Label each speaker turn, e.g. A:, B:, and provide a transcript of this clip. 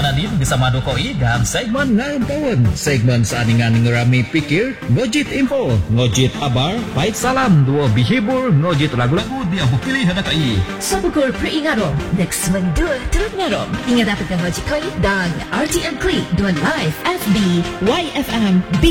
A: Nadine bersama Dokoi dan segmen Ngayon Kawan. Segmen seaningan ngerami pikir, ngojit info, ngojit kabar, baik salam, dua bihibur, ngojit lagu-lagu dia bukili hadakai.
B: Sabukul peringarom, next mendua turut ngarom. Ingat dapat ngojit koi dan RTM Klik, dua live FB, YFM,